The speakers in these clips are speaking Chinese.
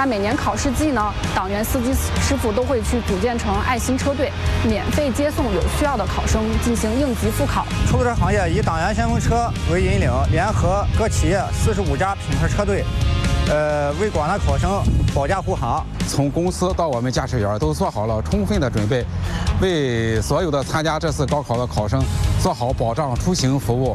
那每年考试季呢，党员司机师傅都会去组建成爱心车队，免费接送有需要的考生进行应急复考。 出租车行业以党员先锋车为引领，联合各企业45家品牌车队，为广大考生保驾护航。 从公司到我们驾驶员都做好了充分的准备，为所有的参加这次高考的考生做好保障出行服务。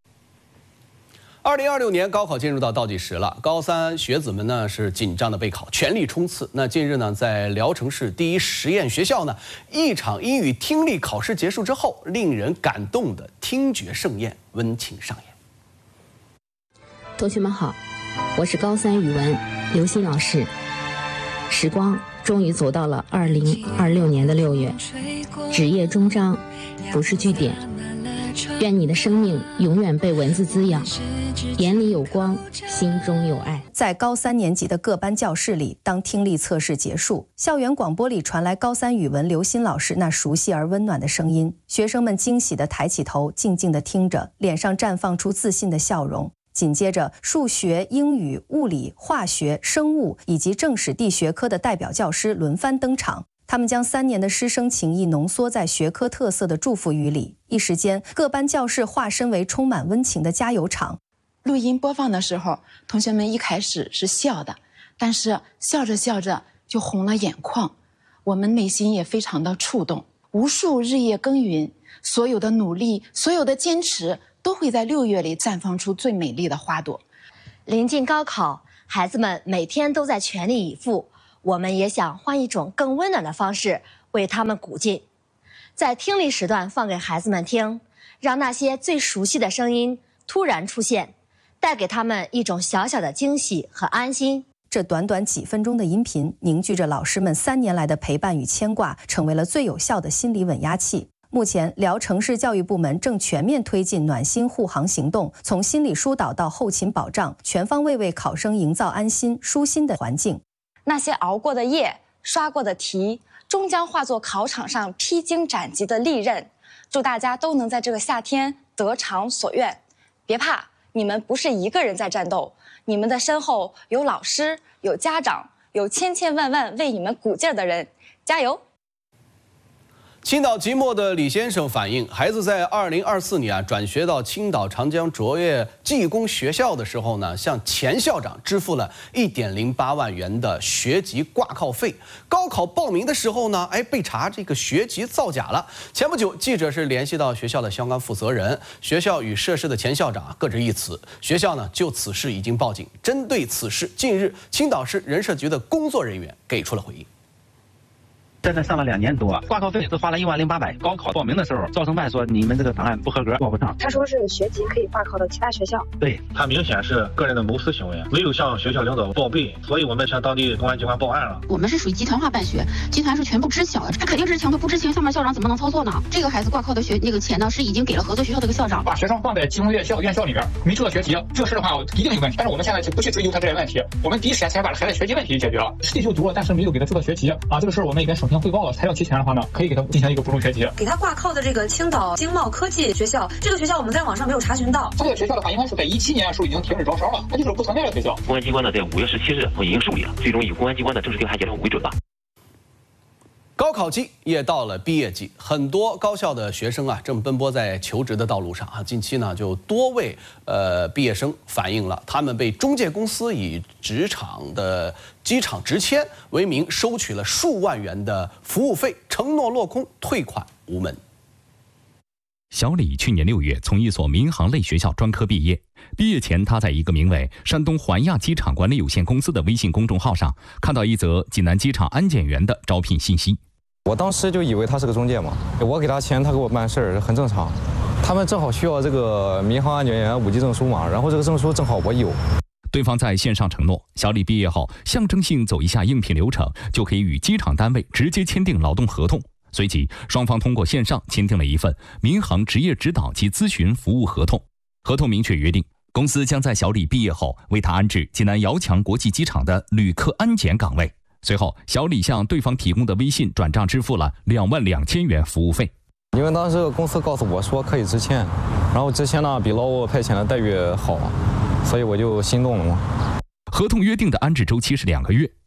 2026年高考进入到倒计时了，高三学子们呢是紧张的备考，全力冲刺。那近日呢，在聊城市第一实验学校呢，一场英语听力考试结束之后，令人感动的听觉盛宴温情上演。 同学们好，我是高三语文刘欣老师。时光终于走到了2026年的6月，纸页终章，不是句点。愿你的生命永远被文字滋养，眼里有光，心中有爱。 在高3年级的各班教室里，当听力测试结束，校园广播里传来高3语文刘欣老师那熟悉而温暖的声音。学生们惊喜地抬起头，静静地听着，脸上绽放出自信的笑容。紧接着，数学、英语、物理、化学、生物以及政史地学科的代表教师轮番登场。他们将3年的师生情谊浓缩在学科特色的祝福语里，一时间，各班教室化身为充满温情的加油场。 录音播放的时候，同学们一开始是笑的，但是笑着笑着就红了眼眶，我们内心也非常的触动。无数日夜耕耘，所有的努力，所有的坚持，都会在6月里绽放出最美丽的花朵。 临近高考，孩子们每天都在全力以赴。我们也想换一种更温暖的方式为他们鼓劲，在听力时段放给孩子们听，让那些最熟悉的声音突然出现，带给他们一种小小的惊喜和安心。 这短短几分钟的音频，凝聚着老师们3年来的陪伴与牵挂，成为了最有效的心理稳压器。目前，聊城市教育部门正全面推进暖心护航行动，从心理疏导到后勤保障，全方位为考生营造安心、舒心的环境。 那些熬过的夜、刷过的题，终将化作考场上披荆斩棘的利刃。祝大家都能在这个夏天得偿所愿。别怕，你们不是一个人在战斗，你们的身后有老师、有家长、有千千万万为你们鼓劲儿的人，加油！ 青岛即墨的李先生反映，孩子在2024年转学到青岛长江卓越技工学校的时候呢，向前校长支付了1.08万元的学籍挂靠费。高考报名的时候呢，被查这个学籍造假了。前不久，记者是联系到学校的相关负责人，学校与涉事的前校长各执一词。学校呢就此事已经报警。针对此事，近日青岛市人社局的工作人员给出了回应。 现在上了2年多，挂靠费都花了10800。高考报名的时候，招生办说你们这个档案不合格，报不上。 他说是学籍可以挂靠到其他学校。 对， 他明显是个人的谋私行为，没有向学校领导报备，所以我们向当地公安机关报案了。 我们是属于集团化办学，集团是全部知晓的，他肯定知情，他不知情，上面校长怎么能操作呢？这个孩子挂靠的那个钱呢，是已经给了合作学校的一个校长， 把学生放在技工院校里边，没出了学籍，这个事的话一定有问题。但是我们现在就不去追究他这些问题，我们第一时间先把孩子学籍问题解决了。实际就读了，但是没有给他注册学籍啊，这个事我们也跟省厅汇报了，才要提前的话呢，可以给他进行一个补充学籍。 给他挂靠的这个青岛经贸科技学校，这个学校我们在网上没有查询到。 这个学校的话，应该是在17年的时候已经停止招生了，那就是不存在的学校。 公安机关呢，在5月17日已经受理了，最终以公安机关的正式调查结论为准吧。 高考季也到了毕业季，很多高校的学生正奔波在求职的道路上近期呢，就多位毕业生反映了，他们被中介公司以机场直签为名收取了数万元的服务费，承诺落空，退款无门。 小李去年6月从一所民航类学校专科毕业，毕业前他在一个名为山东环亚机场管理有限公司的微信公众号上看到一则济南机场安检员的招聘信息。 我当时就以为他是个中介嘛，我给他钱，他给我办事儿很正常。他们正好需要这个民航安检员5级证书嘛，然后这个证书正好我有。 对方在线上承诺，小李毕业后象征性走一下应聘流程，就可以与机场单位直接签订劳动合同。随即，双方通过线上签订了一份民航职业指导及咨询服务合同。合同明确约定，公司将在小李毕业后为他安置济南遥强国际机场的旅客安检岗位。随后，小李向对方提供的微信转账支付了22000元服务费。 因为当时公司告诉我说可以直签，然后直签呢比劳务派遣的待遇好，所以我就心动了嘛。 合同约定的安置周期是2个月，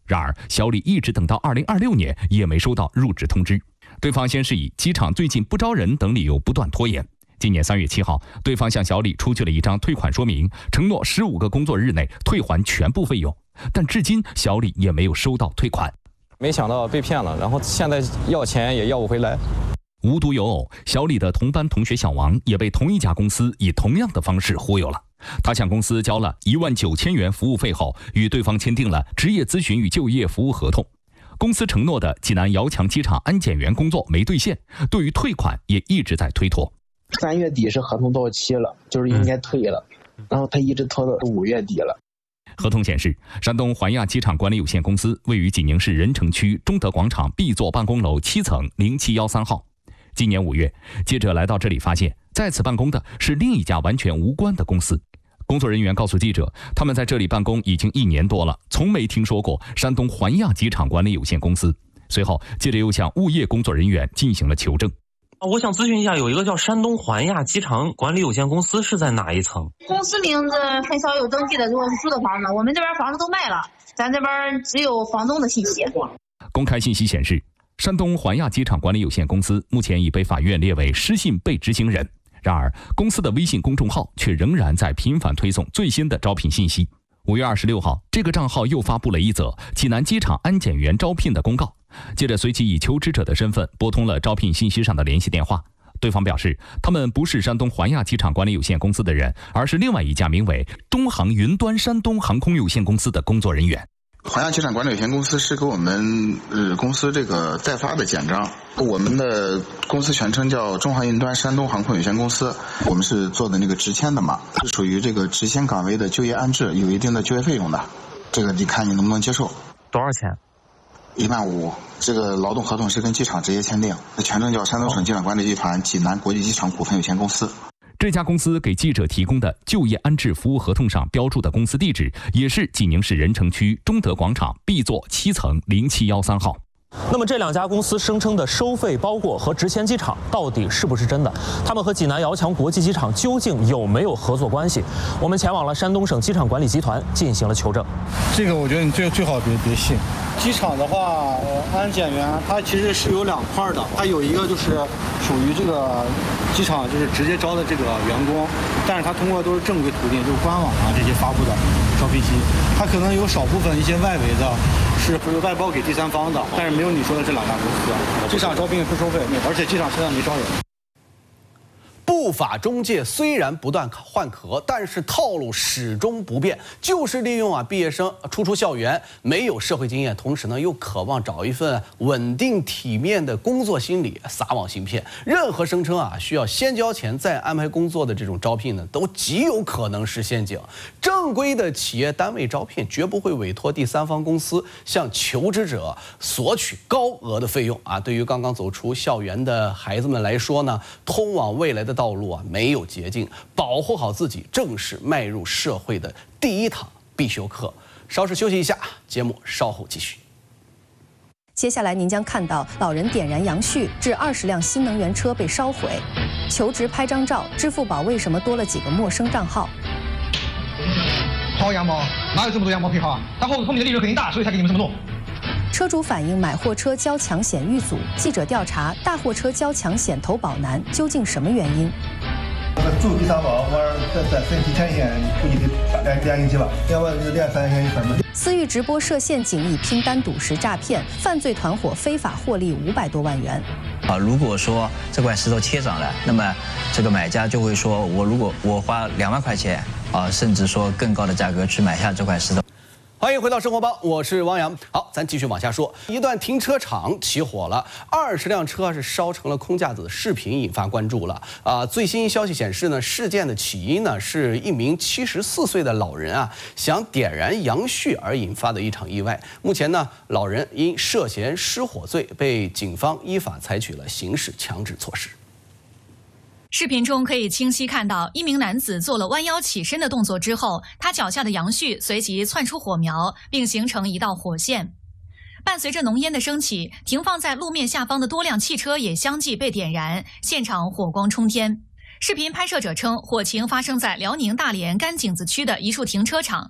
然而，小李一直等到2026年也没收到入职通知。对方先是以机场最近不招人等理由不断拖延。今年3月7号，对方向小李出具了一张退款说明，承诺15个工作日内退还全部费用，但至今小李也没有收到退款。 没想到被骗了，然后现在要钱也要不回来。 无独有偶，小李的同班同学小王也被同一家公司以同样的方式忽悠了。他向公司交了19000元服务费后，与对方签订了职业咨询与就业服务合同。公司承诺的济南遥墙机场安检员工作没兑现，对于退款也一直在推脱。 3月底是合同到期了，就是应该退了，然后他一直拖到5月底了。 合同显示，山东环亚机场管理有限公司位于济宁市任城区中德广场 B 座办公楼7层0713号。今年5月，记者来到这里发现，在此办公的是另一家完全无关的公司。工作人员告诉记者，他们在这里办公已经1年多了，从没听说过山东环亚机场管理有限公司。随后，记者又向物业工作人员进行了求证。 我想咨询一下，有一个叫山东环亚机场管理有限公司是在哪一层？ 公司名字很少有登记的，如果是租的房子，我们这边房子都卖了，咱这边只有房东的信息。 公开信息显示，山东环亚机场管理有限公司目前已被法院列为失信被执行人。然而，公司的微信公众号却仍然在频繁推送最新的招聘信息。5月26号，这个账号又发布了一则济南机场安检员招聘的公告。记者随即以求职者的身份拨通了招聘信息上的联系电话，对方表示，他们不是山东环亚机场管理有限公司的人，而是另外一家名为东航云端山东航空有限公司的工作人员。 环亚机场管理有限公司是给我们公司这个代发的简章，我们的公司全称叫中航云端山东航空有限公司，我们是做的那个直签的嘛，是属于这个直签岗位的就业安置，有一定的就业费用的，这个你看你能不能接受？ 多少钱 ？15000，这个劳动合同是跟机场直接签订，全称叫山东省机场管理集团济南国际机场股份有限公司。 这家公司给记者提供的就业安置服务合同上标注的公司地址，也是济宁市任城区中德广场 B 座7层0713号。 那么这2家公司声称的收费包裹和直签机场到底是不是真的？他们和济南遥墙国际机场究竟有没有合作关系？我们前往了山东省机场管理集团进行了求证。 这个我觉得你最好别信。机场的话，安检员他其实是有2块的，他有一个就是属于这个机场就是直接招的这个员工，但是他通过都是正规途径，就是官网啊这些发布的招聘信，他可能有少部分一些外围的是外包给第三方的，但是没有你说的这2家公司。机场招聘不收费，而且机场现在没招人。 不法中介虽然不断换壳，但是套路始终不变，就是利用毕业生初出校园，没有社会经验，同时呢又渴望找一份稳定体面的工作心理，撒网行骗。任何声称需要先交钱再安排工作的这种招聘呢，都极有可能是陷阱。正规的企业单位招聘绝不会委托第三方公司向求职者索取高额的费用对于刚刚走出校园的孩子们来说呢，通往未来的道路没有捷径，保护好自己正是迈入社会的第1堂必修课。稍事休息一下，节目稍后继续。 接下来您将看到老人点燃杨絮，致20辆新能源车被烧毁。求职拍张照，支付宝为什么多了几个陌生账号？ 薅羊毛，哪有这么多羊毛可以薅啊？他后面的利润肯定大，所以才给你们这么弄。 车主反映买货车交强险遇阻，记者调查大货车交强险投保难，究竟什么原因？ 住第三保，我再分期前险估计得2星期吧，要不就连3天一份嘛。 私域直播涉陷警役拼单赌石诈骗，犯罪团伙非法获利500多万元。 如果说这块石头贴上了，那么这个买家就会说，如果我花2万块钱甚至说更高的价格去买下这块石头。 欢迎回到生活帮，我是汪洋。好，咱继续往下说。一段停车场起火了，20辆车是烧成了空架子，视频引发关注了。最新消息显示呢，事件的起因呢是一名74岁的老人想点燃杨絮而引发的一场意外。目前呢，老人因涉嫌失火罪被警方依法采取了刑事强制措施。 视频中可以清晰看到，一名男子做了弯腰起身的动作之后，他脚下的杨絮随即窜出火苗，并形成一道火线。伴随着浓烟的升起，停放在路面下方的多辆汽车也相继被点燃，现场火光冲天。视频拍摄者称，火情发生在辽宁大连甘井子区的一处停车场。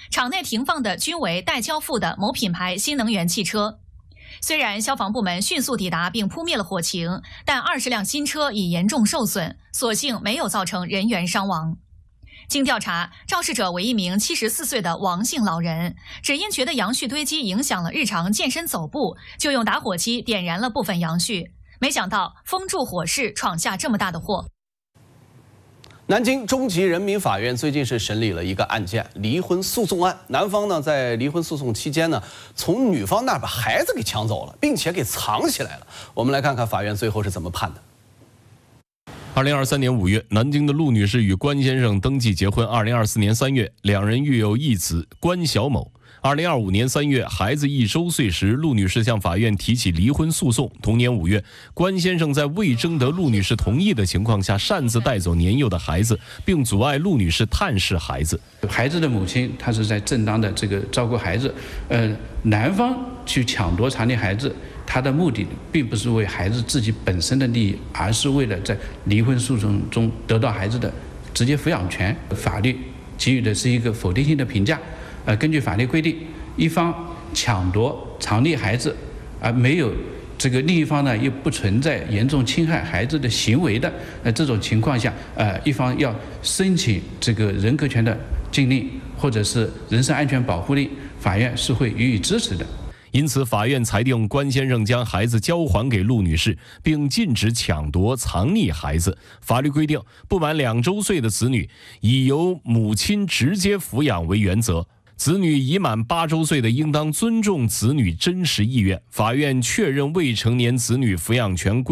场内停放的均为待交付的某品牌新能源汽车。虽然消防部门迅速抵达并扑灭了火情，但20辆新车已严重受损，所幸没有造成人员伤亡。经调查，肇事者为一名74岁的王姓老人，只因觉得杨絮堆积影响了日常健身走步，就用打火机点燃了部分杨絮，没想到风助火势，闯下这么大的祸。 南京中级人民法院最近是审理了一个案件，离婚诉讼案。男方呢在离婚诉讼期间呢，从女方那儿把孩子给抢走了，并且给藏起来了。我们来看看法院最后是怎么判的。 2023年5月，南京的陆女士与关先生登记结婚。2024年3月，两人育有一子关小某。2025年3月，孩子1周岁时，陆女士向法院提起离婚诉讼。同年5月，关先生在未征得陆女士同意的情况下，擅自带走年幼的孩子，并阻碍陆女士探视孩子。 孩子的母亲，她是在正当的照顾孩子，男方去抢夺藏匿孩子，他的目的并不是为孩子自己本身的利益，而是为了在离婚诉讼中得到孩子的直接抚养权。法律给予的是一个否定性的评价。根据法律规定，一方抢夺藏匿孩子，而没有另一方呢又不存在严重侵害孩子的行为的，这种情况下，一方要申请人格权的禁令或者是人身安全保护令，法院是会予以支持的。 因此，法院裁定关先生将孩子交还给陆女士，并禁止抢夺、藏匿孩子。法律规定，不满2周岁的子女以由母亲直接抚养为原则。子女已满8周岁的，应当尊重子女真实意愿。法院确认未成年子女抚养权归